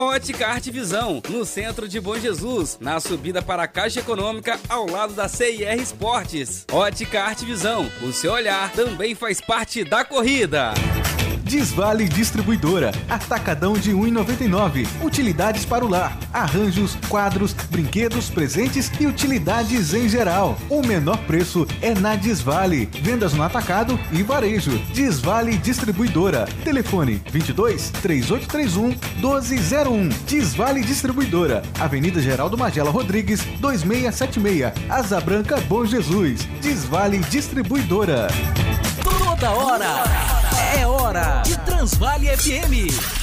Ótica Arte Visão, no centro de Bom Jesus, na subida para a Caixa Econômica, ao lado da CIR Esportes. Ótica Arte Visão, o seu olhar também faz parte da corrida. Desvale Distribuidora, atacadão de R$ 1,99. Utilidades para o lar, arranjos, quadros, brinquedos, presentes e utilidades em geral. O menor preço é na Desvale. Vendas no atacado e varejo. Desvale Distribuidora. Telefone 22 3831 1201. Desvale Distribuidora. Avenida Geraldo Magela Rodrigues, 2676. Asa Branca, Bom Jesus. Desvale Distribuidora. Toda hora é hora de Transvale FM.